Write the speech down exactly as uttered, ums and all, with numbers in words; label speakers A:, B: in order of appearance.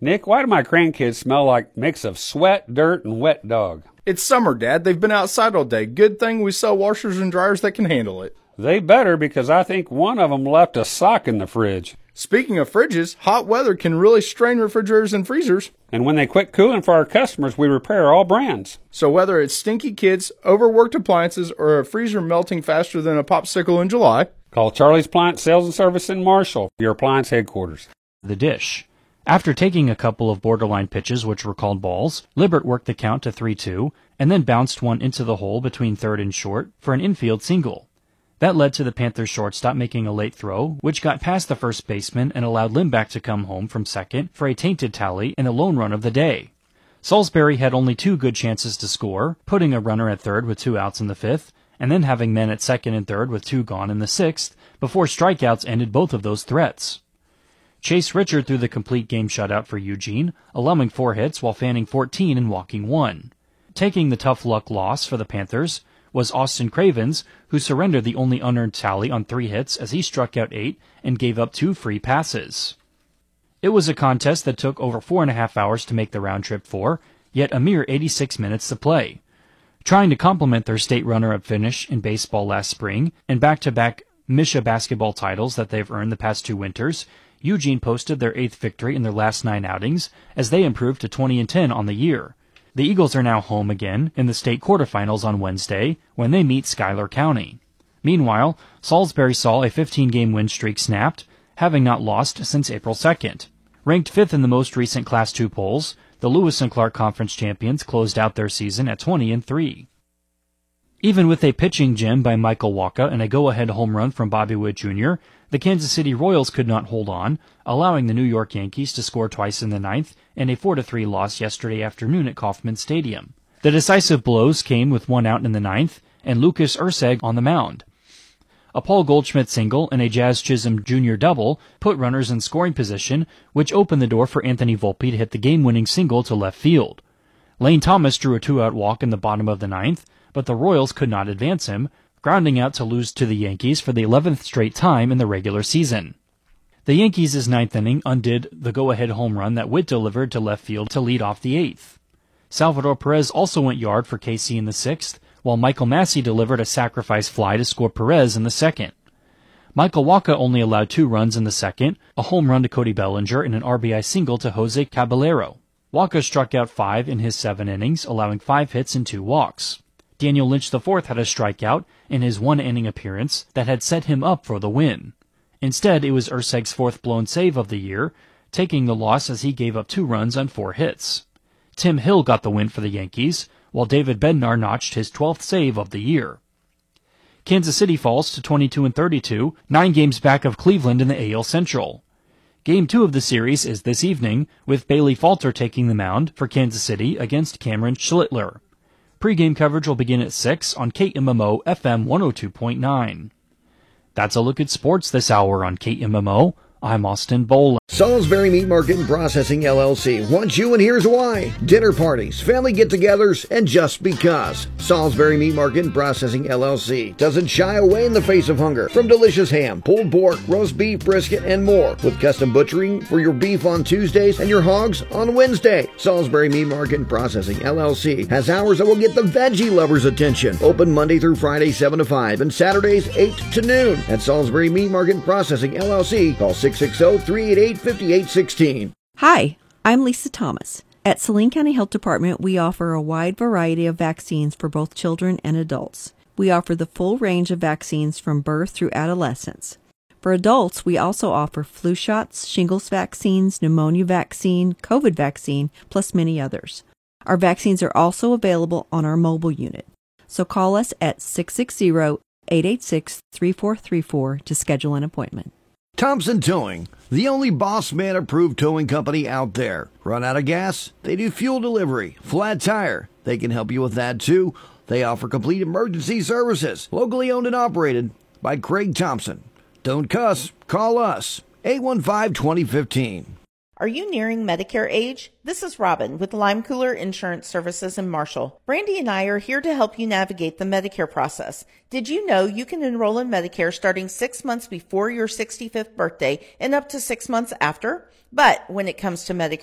A: Nick, why do my grandkids smell like a mix of sweat, dirt, and wet dog?
B: It's summer, Dad. They've been outside all day. Good thing we sell washers and dryers that can handle it.
A: They better, because I think one of them left a sock in the fridge.
B: Speaking of fridges, hot weather can really strain refrigerators and freezers.
A: And when they quit cooling for our customers, we repair all brands.
B: So whether it's stinky kids, overworked appliances, or a freezer melting faster than a popsicle in July,
A: call Charlie's Appliance Sales and Service in Marshall, your appliance headquarters.
C: The dish. After taking a couple of borderline pitches, which were called balls, Libert worked the count to three two, and then bounced one into the hole between third and short for an infield single. That led to the Panthers shortstop making a late throw, which got past the first baseman and allowed Lindback to come home from second for a tainted tally and a lone run of the day. Salisbury had only two good chances to score, putting a runner at third with two outs in the fifth, and then having men at second and third with two gone in the sixth, before strikeouts ended both of those threats. Chase Richard threw the complete game shutout for Eugene, allowing four hits while fanning fourteen and walking one. Taking the tough luck loss for the Panthers was Austin Cravens, who surrendered the only unearned tally on three hits as he struck out eight and gave up two free passes. It was a contest that took over four and a half hours to make the round trip for, yet a mere eighty-six minutes to play. Trying to complement their state runner-up finish in baseball last spring and back-to-back M S H A basketball titles that they've earned the past two winters, Eugene posted their eighth victory in their last nine outings as they improved to twenty and ten on the year. The Eagles are now home again in the state quarterfinals on Wednesday when they meet Schuyler County. Meanwhile, Salisbury saw a fifteen-game win streak snapped, having not lost since April second. Ranked fifth in the most recent Class two polls, the Lewis and Clark Conference champions closed out their season at twenty and three. Even with a pitching gem by Michael Wacha and a go-ahead home run from Bobby Witt Junior, the Kansas City Royals could not hold on, allowing the New York Yankees to score twice in the ninth and a four to three loss yesterday afternoon at Kauffman Stadium. The decisive blows came with one out in the ninth and Lucas Urseg on the mound. A Paul Goldschmidt single and a Jazz Chisholm Junior double put runners in scoring position, which opened the door for Anthony Volpe to hit the game-winning single to left field. Lane Thomas drew a two-out walk in the bottom of the ninth, but the Royals could not advance him, grounding out to lose to the Yankees for the eleventh straight time in the regular season. The Yankees' ninth inning undid the go-ahead home run that Witt delivered to left field to lead off the eighth. Salvador Perez also went yard for K C in the sixth, while Michael Massey delivered a sacrifice fly to score Perez in the second. Michael Wacha only allowed two runs in the second, a home run to Cody Bellinger and an R B I single to Jose Caballero. Wacha struck out five in his seven innings, allowing five hits and two walks. Daniel Lynch the fourth had a strikeout in his one-inning appearance that had set him up for the win. Instead, it was Urseg's fourth blown save of the year, taking the loss as he gave up two runs on four hits. Tim Hill got the win for the Yankees, while David Bednar notched his twelfth save of the year. Kansas City falls to twenty-two and thirty-two, nine games back of Cleveland in the A L Central. Game two of the series is this evening, with Bailey Falter taking the mound for Kansas City against Cameron Schlittler. Pre-game coverage will begin at six on K M M O F M one oh two point nine. That's a look at sports this hour on K M M O. I'm Austin Boland.
D: Salisbury Meat Market and Processing L L C wants you, and here's why. Dinner parties, family get-togethers, and just because. Salisbury Meat Market and Processing L L C doesn't shy away in the face of hunger. From delicious ham, pulled pork, roast beef, brisket, and more. With custom butchering for your beef on Tuesdays and your hogs on Wednesday. Salisbury Meat Market and Processing L L C has hours that will get the veggie lovers' attention. Open Monday through Friday, seven to five, and Saturdays, eight to noon. At Salisbury Meat Market and Processing L L C, call six six zero, three eight eight, five eight one six.
E: Hi, I'm Lisa Thomas. At Saline County Health Department, we offer a wide variety of vaccines for both children and adults. We offer the full range of vaccines from birth through adolescence. For adults, we also offer flu shots, shingles vaccines, pneumonia vaccine, COVID vaccine, plus many others. Our vaccines are also available on our mobile unit. So call us at six six zero, eight eight six, three four three four to schedule an appointment.
D: Thompson Towing, the only Boss Man approved towing company out there. Run out of gas? They do fuel delivery. Flat tire? They can help you with that too. They offer complete emergency services. Locally owned and operated by Craig Thompson. Don't cuss. Call us. eight one five, two zero one five.
F: Are you nearing Medicare age? This is Robin with Lime Cooler Insurance Services in Marshall. Brandy and I are here to help you navigate the Medicare process. Did you know you can enroll in Medicare starting six months before your sixty-fifth birthday and up to six months after? But when it comes to Medicare